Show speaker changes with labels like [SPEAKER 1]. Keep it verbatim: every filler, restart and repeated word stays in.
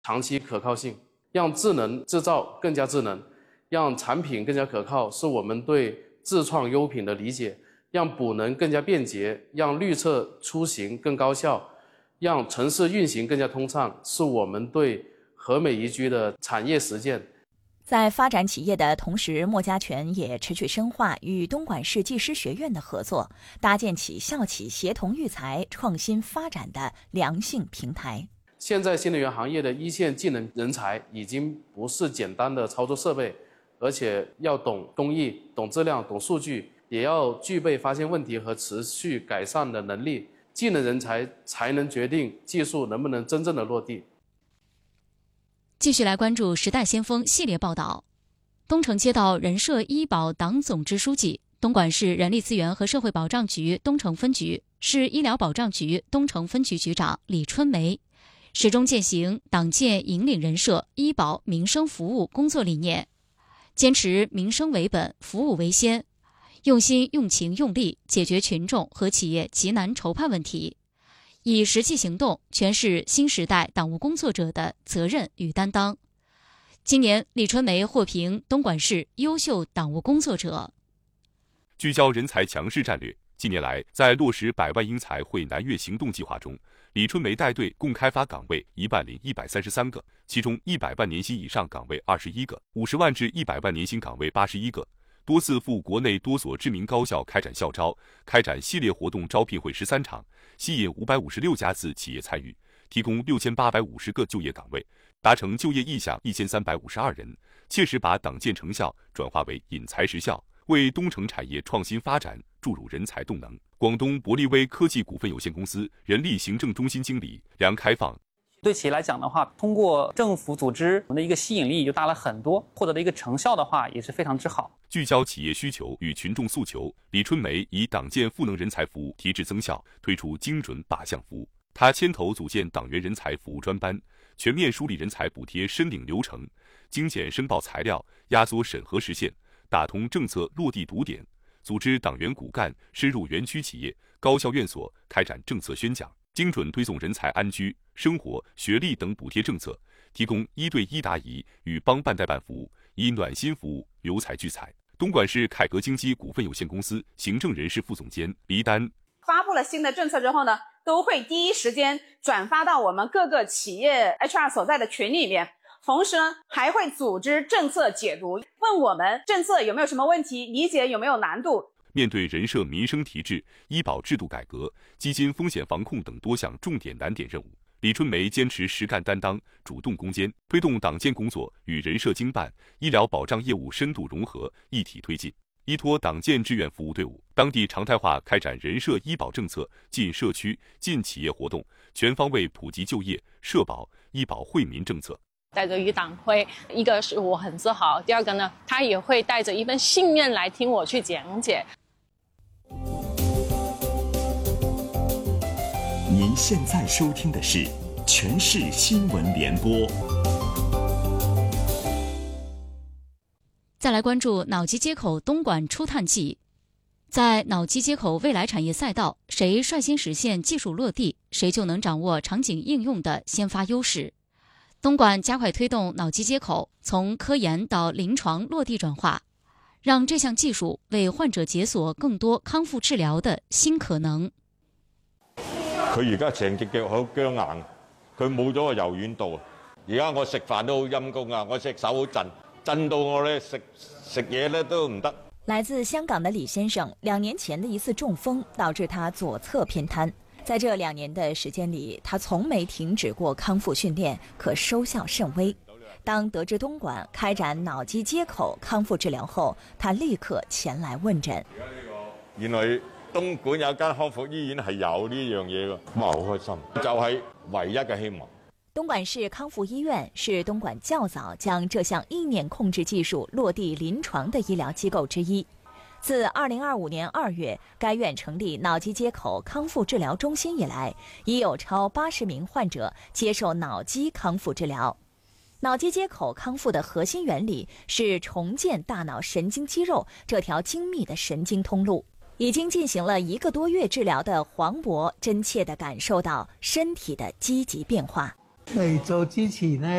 [SPEAKER 1] 长期可靠性，让智能制造更加智能，让产品更加可靠，是我们对自创优品的理解，让补能更加便捷，让绿色出行更高效，让城市运行更加通畅，是我们对和美宜居的产业实践。
[SPEAKER 2] 在发展企业的同时，莫家拳也持续深化与东莞市技师学院的合作，搭建起校企协同育才、创新发展的良性平台。
[SPEAKER 1] 现在新能源行业的一线技能人才已经不是简单的操作设备，而且要懂工艺、懂质量、懂数据，也要具备发现问题和持续改善的能力。技能人才才能决定技术能不能真正的落地。
[SPEAKER 3] 继续来关注时代先锋系列报道。东城街道人社医保党总支书记、东莞市人力资源和社会保障局东城分局、市医疗保障局东城分局局长李春梅，始终践行党建引领人社医保民生服务工作理念，坚持民生为本、服务为先，用心用情用力解决群众和企业急难愁盼问题，以实际行动诠释新时代党务工作者的责任与担当。今年，李春梅获评东莞市优秀党务工作者。
[SPEAKER 4] 聚焦人才强势战略，近年来，在落实百万英才汇南粤行动计划中，李春梅带队共开发岗位一万零一百三十三个，其中一百万年薪以上岗位二十一个，五十万至一百万年薪岗位八十一个。多次赴国内多所知名高校开展校招，开展系列活动招聘会十三场，吸引五百五十六家次企业参与，提供六千八百五十个就业岗位，达成就业意向一千三百五十二人，切实把党建成效转化为引才实效，为东城产业创新发展注入人才动能。广东博利威科技股份有限公司人力行政中心经理梁开放。
[SPEAKER 5] 对企业来讲的话，通过政府组织，我们的一个吸引力就大了很多，获得的一个成效的话也是非常之好。
[SPEAKER 4] 聚焦企业需求与群众诉求，李春梅以党建赋能人才服务提质增效，推出精准靶向服务。他牵头组建党员人才服务专班，全面梳理人才补贴申领流程，精简申报材料，压缩审核时限，打通政策落地堵点，组织党员骨干深入园区企业、高校院所开展政策宣讲，精准推送人才安居、生活、学历等补贴政策，提供一对一答疑与帮办代办服务，以暖心服务留才聚财。东莞市凯格经济股份有限公司行政人事副总监黎丹，
[SPEAKER 6] 发布了新的政策之后呢，都会第一时间转发到我们各个企业 H R 所在的群里面，同时呢还会组织政策解读，问我们政策有没有什么问题，理解有没有难度。
[SPEAKER 4] 面对人社民生提质、医保制度改革、基金风险防控等多项重点难点任务，李春梅坚持实干担当、主动攻坚，推动党建工作与人社经办、医疗保障业务深度融合，一体推进。依托党建志愿服务队伍，当地常态化开展人社医保政策进社区、进企业活动，全方位普及就业、社保、医保惠民政策。
[SPEAKER 7] 带着与党徽，一个是我很自豪，第二个呢，他也会带着一份信任来听我去讲解。
[SPEAKER 8] 您现在收听的是全市新闻联播。
[SPEAKER 3] 再来关注脑机接口东莞初探季。在脑机接口未来产业赛道，谁率先实现技术落地，谁就能掌握场景应用的先发优势。东莞加快推动脑机接口从科研到临床落地转化，让这项技术为患者解锁更多康复治療的新可能。
[SPEAKER 9] 佢而家成隻腳好僵硬，佢冇咗個柔軟度。而家我食飯都好陰功啊，我隻手好震，震到我咧食食嘢咧都唔得。
[SPEAKER 2] 来自香港的李先生，两年前的一次中风导致他左侧偏瘫。在这两年的时间里，他从没停止过康复训练，可收效甚微。当得知东莞开展脑机接口康复治疗后，他立刻前来问诊。
[SPEAKER 9] 原來東莞有間康復醫院係有呢樣嘢㗎，咁啊好開心，就係唯一嘅希望。
[SPEAKER 2] 东莞市康复医院是东莞较早将这项意念控制技术落地临床的医疗机构之一。自二零二五年二月，该院成立脑机接口康复治疗中心以来，已有超八十名患者接受脑机康复治疗。脑机接口康复的核心原理是重建大脑神经肌肉这条精密的神经通路。已经进行了一个多月治疗的黄渤真切地感受到身体的积极变化。
[SPEAKER 10] 嚟做之前咧。